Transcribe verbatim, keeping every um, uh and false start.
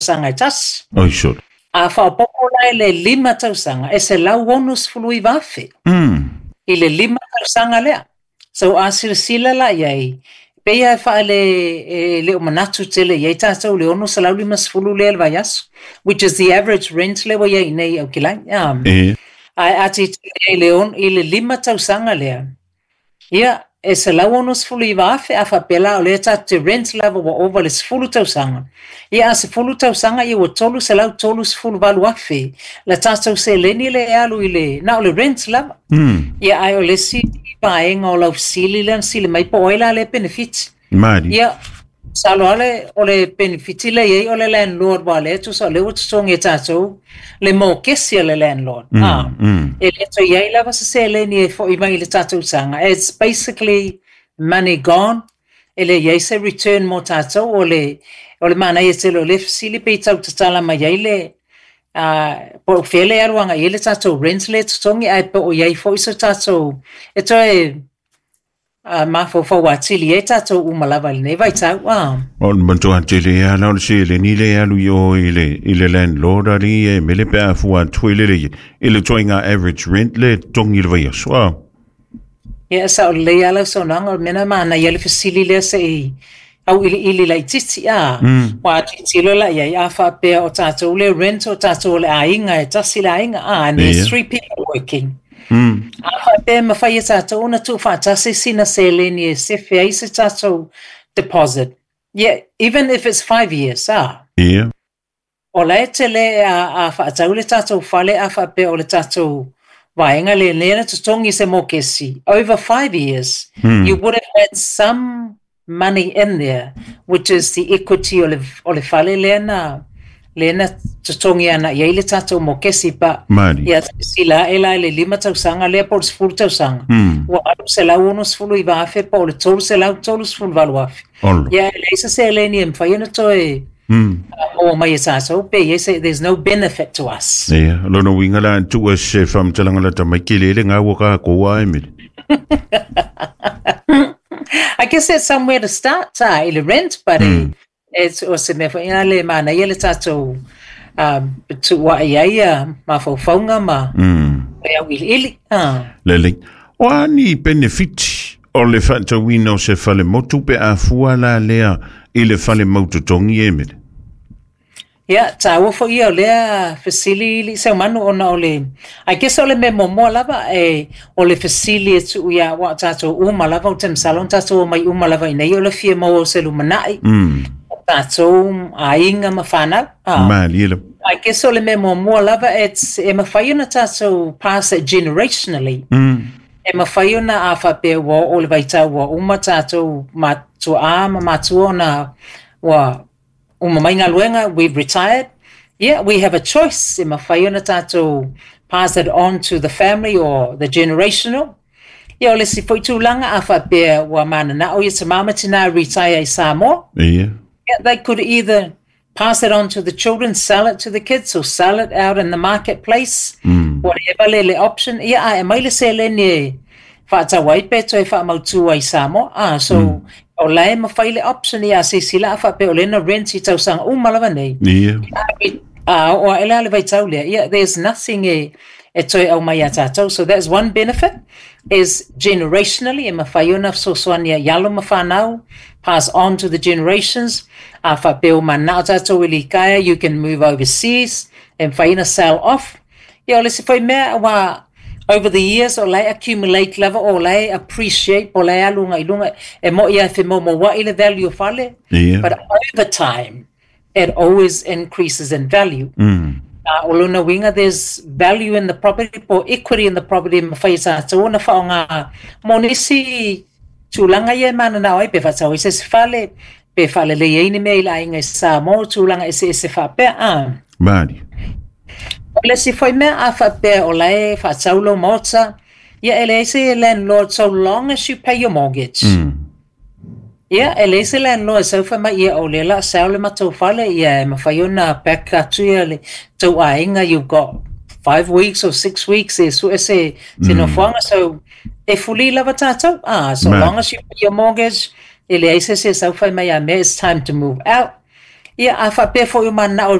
sanga tas. Oh, sure. A whaopokola le lima tau sanga, e se lau wonus fului wafe. Mm. I le lima tau sanga lea. So a silasila la iai, pea e wha le, e, le o manatu tele, iai tātou le ono sa lau lima sfulu le alwa yasu, which is the average rent lewa iai nei au kilai. Um, Eh. Ai ati iai le on, i le lima tau sanga lea. Ia, e se lau ono sfulu i wafe, a whapela o le tātou rent level wa over le sfulu tau sanga. Ia a se fulu tau sanga i wa tolu se lau tolu sfulu walu wafe, la tātou se leni le alu i le, na o le rent level. Mm. Ia ai o le si paenga o lau sili lan sili mai po oila le benefit. Mari. Ia, salo ale o le benefit le iei o le landlord wa le tu sa le utu songi tātou le mo kesi o le landlord. Mm. Ah, Mm. e le to iei lava sa se le ni e fo i mai le tātou sanga. It's basically money gone. E le iei se return mo tātou o le, o le mana i te lo le sili pe tau tatala mai iei le Uh, po fele aruanga ele tato rent le tongi ai po o yai fo iso tato e to e uh, ma fo fo watili e tato umalava le vai tau ah O le manto atele ya la se le ni le alu yo ile ile landlord ali e mele pe afu a twile le ile toinga average rent le tongi le vai so. ya sa le ala so nanga mena mana yele fasili le se au ili ili la titi a wa titi lo la ya ya fa pe o tato le rent o tato le ainga e tasi la ainga a and there's three people working Mm. a fa pe ma fa ya tato una tu fa tasi sina seleni e se fe isa tato deposit yeah even if it's five years ah Yeah. o la tele a a fa tato le tato fale a fa pe o le tato vaenga le nena tu tongi se mo kesi over five years Mm. you would have had some money in there, which is the equity o le, o le fale lena, lena tutongi ana, ia ile tato mo kesi pa, Mari. ia sila ela le lima tau sanga, lea po le sfuru tau sanga. Mm. Wa alu se lau ono sfuru i wafe, pa o le tolu se lau tolu sfuru walu wafe. Olo. Ia ele isa se eleni e mwhaiana to e, Mm. o mai e tato, pe ia se, there's no benefit to us. Yeah, lo no winga la tu e se fam talanga la tamakile le nga waka ko wa emil. I guess that's somewhere to start, ta, ile rent, but mm. it's also me fa le mana ile tato um to wa ia ma fo fonga ma Mm. ia wil ili ah Lele. O ani benefit o le fanta wino se fale motu pe a fuala lea ile fale motu tongi emil. yeah ta wo fo ia le facility se manu ona ole I guess ole me mo mo lava e ole facility tu ia wa tato u malava o tem salon tato mai u malava nei ole fie mo se lu manai Mm. tato ainga mafana ah Mali ele. I guess ole me mo mo lava it's e mafaiona tato pass it generationally Mm. e mawhaiona a whape wa o le waitau wa uma tātou matu a ma matu ona wa uma mainga luenga, we've retired. Yeah, we have a choice. E mawhaiona tātou pass it on to the family or the generational. Ia o le si whaitulanga a whape wa mana na o ia te mama tina retire i Samoa. Yeah. Yeah, they could either pass it on to the children, sell it to the kids, or sell it out in the marketplace. Mm. Whatever le le option. Ia e mai le se le ni whaatawai pe toi whaamautua i Samoa. Ah, so mm. o lai ma whai le option ia se sila a whape o lena rent i tau sanga umalawa nei. Yeah. Ah, o e la le vai tau lea. Yeah, there's nothing e, e toi au mai a tātou. So that's one benefit is generationally e ma whaiona so soania yalo ma whanau pass on to the generations. A whape o manao tātou ili kaya, you can move overseas and whaina sell off. Ia o le se whai mea wa over the years o lai accumulate lava o lai appreciate o lai alunga ilunga e mo ia te mo mo wa ile value of fale. Yeah. But over time it always increases in value. Mm. Uh, o luna winga there's value in the property or equity in the property ma whai tātou na whaonga mo nisi tūlanga ia mana na oi pe whatau i se se whale pe whale le eini mea ila inga i sa mo tūlanga i se e se whapea ah. Mari. Le si foi mea a whapea o lai whataulo mota ia ele se landlord so long as you pay your mortgage. Mm. Ia ele se landlord so fa mai ia o le la saule matou whale ia ma whaiona peka tuia le tau ainga you've got five weeks or six weeks e su ese te no whanga so e fuli lava tātou ah so Man. long as you pay your mortgage ele se se so fa mai a me it's time to move out. ia a fa pe fo i mana o